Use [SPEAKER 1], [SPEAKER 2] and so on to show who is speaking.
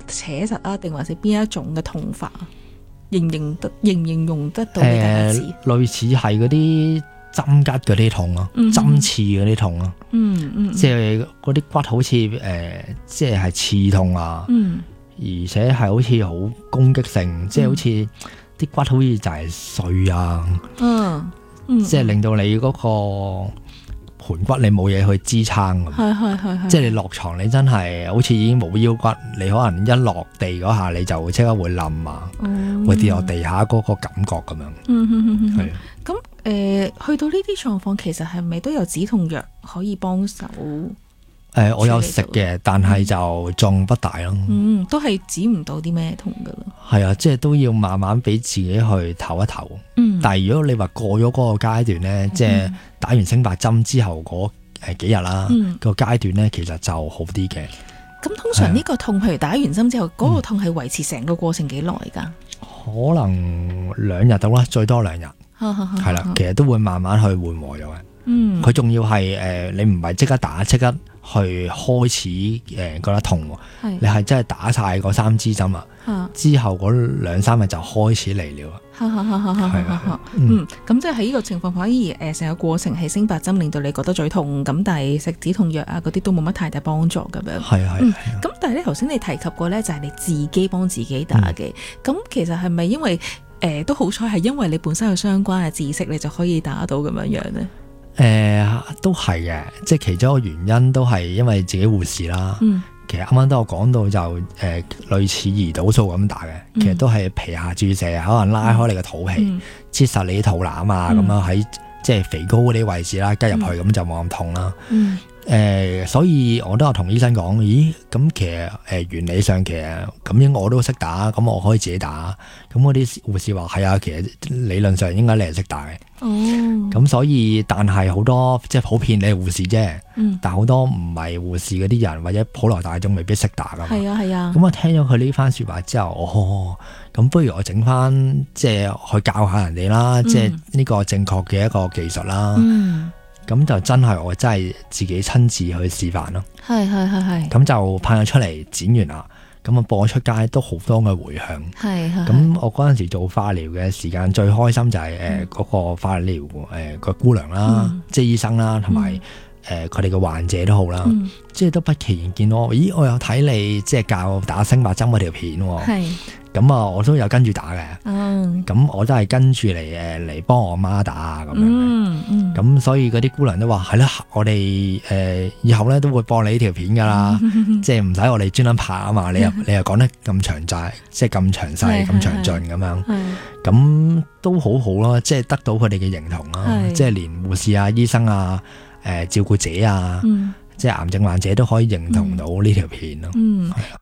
[SPEAKER 1] 扯實啊，定還是邊一種嘅痛法啊？形唔形容得到俾大家知？
[SPEAKER 2] 類似係嗰啲針吉嗰啲痛啊，針刺嗰啲痛啊，即係嗰啲骨好似即係刺痛啊，而且係好似好攻擊性，即係好似啲骨好似就係碎啊，即係令到你嗰個盤骨你冇嘢去支撐咁，即係你落床你真係好似已經冇腰骨，你可能一落地嗰下你就即刻會冧啊，會跌落地下嗰個感覺咁樣。係
[SPEAKER 1] 咁去到呢啲狀況，其實係咪都有止痛藥可以幫手？
[SPEAKER 2] 我有食嘅，但係就仲不大咯。
[SPEAKER 1] 都係止唔到啲咩痛噶咯。
[SPEAKER 2] 係啊，即係都要慢慢俾自己去唞一唞。但係如果你話過咗嗰個階段咧，即係打完星白針之後嗰幾日啦，個階段咧其實就好啲嘅。
[SPEAKER 1] 咁通常呢個痛，譬如打完針之後，嗰個痛係維持成個過程幾耐噶？可
[SPEAKER 2] 能2日到啦，最多2日。係啦，其實都會慢慢去緩和咗嘅。佢仲要係你唔係即刻打，即刻去開始覺得痛，你係真係打晒嗰3支針啊，之後嗰2-3日就開始嚟了。
[SPEAKER 1] 咁即係喺呢個情況，反而成個過程係星白針令到你覺得最痛，咁但係食止痛藥啊嗰啲都冇乜太大幫助咁樣。咁但係咧頭先你提及過咧，就係你自己幫自己打嘅。咁其實係咪因為都好彩係因為你本身有相關嘅知識，你就可以打到咁樣樣咧？
[SPEAKER 2] 都係嘅，即係其中一個原因都係因為自己護士啦。其實啱啱都有講到就類似胰島素咁打嘅，其實都係皮下注射，可能拉開你個肚皮，切實你啲肚腩啊，咁樣喺即係肥膏嗰啲位置啦，吉入去咁就冇咁痛啦。所以我都有同醫生講，咦，咁其實原理上其實咁樣我都識打，咁我可以自己打。咁嗰啲護士話係啊，其實理論上應該你係識打嘅。咁所以但係好多即係普遍你係護士啫，但好多唔係護士嗰啲人或者普羅大眾未必識打噶嘛。係啊。咁我聽咗佢呢番說話之後，咁不如我整翻即係去教下人哋啦，即係呢個正確嘅一個技術啦。咁就真係我真係自己親自去示範咯。係。咁就拍咗出嚟，剪完啦，咁啊播出街都好多嘅迴響。咁我嗰陣時做化療嘅時間最開心就係嗰個化療個姑娘啦，即係醫生啦，同埋佢哋嘅患者都好啦，即係都不期然見到我，咦，我有睇你即係教打星白針嗰條片喎。咁啊，我都有跟住打嘅。咁我都係跟住嚟幫我媽打啊咁樣。咁所以嗰啲姑娘都話係啦，我哋以後咧都會播你呢條片噶啦，即係唔使我哋專登拍啊嘛。你又講得咁詳細，即係咁詳細咁詳盡咁樣。咁都好好咯，即係得到佢哋嘅認同啦。即係連護士啊、醫生啊、照顧者啊。即係癌症患者都可以認同到呢條片咯。